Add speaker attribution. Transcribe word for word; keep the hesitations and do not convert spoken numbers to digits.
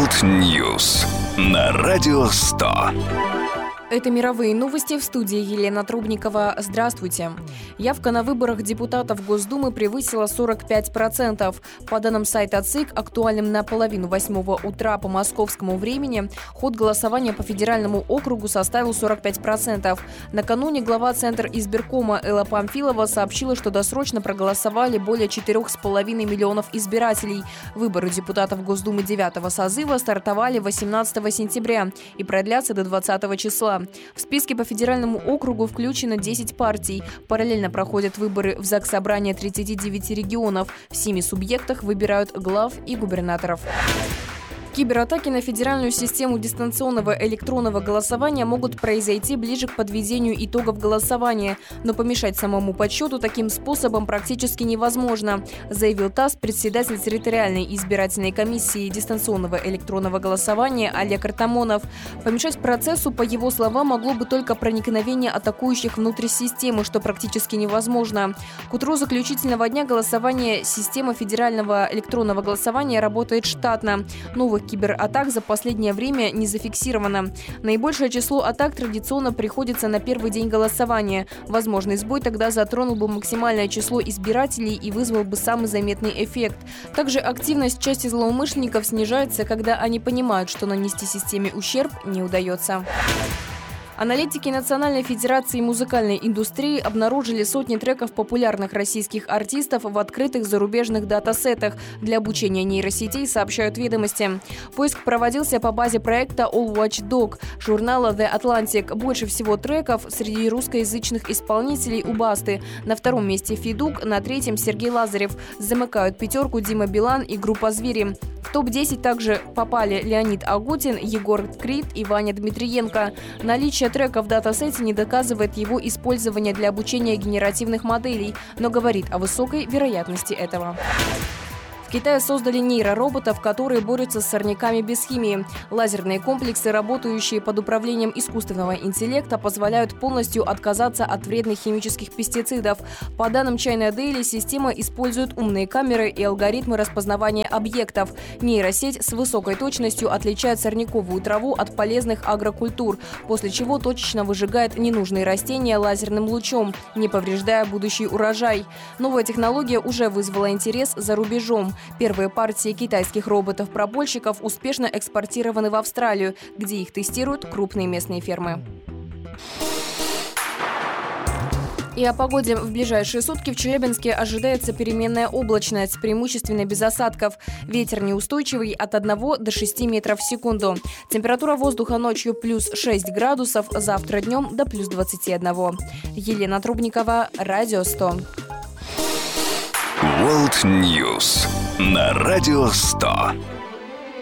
Speaker 1: World News на Радио сто.
Speaker 2: Это мировые новости, в студии Елена Трубникова. Здравствуйте. Явка на выборах депутатов Госдумы превысила сорок пять процентов. По данным сайта ЦИК, актуальным на половину восьмого утра по московскому времени, ход голосования по федеральному округу составил сорок пять процентов. Накануне глава Центра избиркома Элла Памфилова сообщила, что досрочно проголосовали более четырёх с половиной миллионов избирателей. Выборы депутатов Госдумы девятого созыва стартовали восемнадцатого сентября и продлятся до двадцатого числа. В списке по федеральному округу включено десять партий. Параллельно проходят выборы в Заксобрание тридцати девяти регионов. В семи субъектах выбирают глав и губернаторов. Кибератаки на федеральную систему дистанционного электронного голосования могут произойти ближе к подведению итогов голосования, но помешать самому подсчету таким способом практически невозможно, заявил ТАСС председатель территориальной избирательной комиссии дистанционного электронного голосования Олег Артамонов. Помешать процессу, по его словам, могло бы только проникновение атакующих внутрь системы, что практически невозможно. К утру заключительного дня голосования система федерального электронного голосования работает штатно. Новых кибератак за последнее время не зафиксировано. Наибольшее число атак традиционно приходится на первый день голосования. Возможный сбой тогда затронул бы максимальное число избирателей и вызвал бы самый заметный эффект. Также активность части злоумышленников снижается, когда они понимают, что нанести системе ущерб не удается. Аналитики Национальной федерации музыкальной индустрии обнаружили сотни треков популярных российских артистов в открытых зарубежных датасетах для обучения нейросетей, сообщают «Ведомости». Поиск проводился по базе проекта All Watch Dog журнала The Atlantic. Больше всего треков среди русскоязычных исполнителей у Басты. На втором месте Федук, на третьем Сергей Лазарев. Замыкают пятерку Дима Билан и группа «Звери». В топ десять также попали Леонид Агутин, Егор Крид и Ваня Дмитриенко. Наличие трека в датасете не доказывает его использование для обучения генеративных моделей, но говорит о высокой вероятности этого. В Китае создали нейророботов, которые борются с сорняками без химии. Лазерные комплексы, работающие под управлением искусственного интеллекта, позволяют полностью отказаться от вредных химических пестицидов. По данным China Daily, система использует умные камеры и алгоритмы распознавания объектов. Нейросеть с высокой точностью отличает сорняковую траву от полезных агрокультур, после чего точечно выжигает ненужные растения лазерным лучом, не повреждая будущий урожай. Новая технология уже вызвала интерес за рубежом. Первые партии китайских роботов-пробольщиков успешно экспортированы в Австралию, где их тестируют крупные местные фермы. И о погоде. В ближайшие сутки в Челябинске ожидается переменная облачность, преимущественно без осадков. Ветер неустойчивый от одного до шести метров в секунду. Температура воздуха ночью плюс шесть градусов, завтра днем до плюс двадцати одного. Елена Трубникова, Радио сто.
Speaker 1: World News на Радио сто.